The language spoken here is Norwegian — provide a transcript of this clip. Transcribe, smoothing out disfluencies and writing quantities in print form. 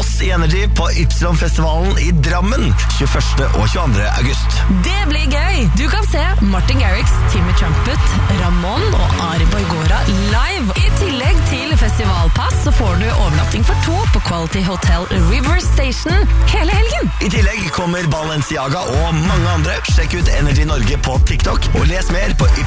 oss i Energy på Ypsilon-festivalen i Drammen 21. og 22. august. Det blir gøy! Du kan se Martin Garrix, Timmy Trumpet, Ramon og Ari Boygora live. I tillegg til festivalpass så får du overnatting for 2 på Quality Hotel River Station hele helgen. I tillegg kommer Balenciaga og mange andre. Sjekk ut Energy Norge på TikTok og les mer på